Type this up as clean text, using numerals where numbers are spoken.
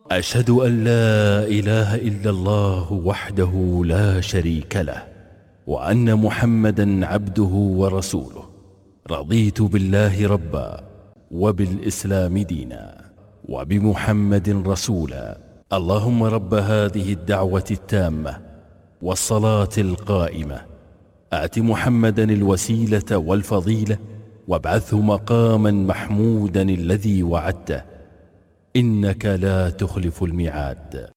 أشهد أن لا إله إلا الله وحده لا شريك له، وأن محمدا عبده ورسوله. رضيت بالله ربا، وبالإسلام دينا، وبمحمد رسولا. اللهم رب هذه الدعوة التامة والصلاة القائمة، آت محمدا الوسيلة والفضيلة، وابعثه مقاما محمودا الذي وعدته، إنك لا تخلف الميعاد.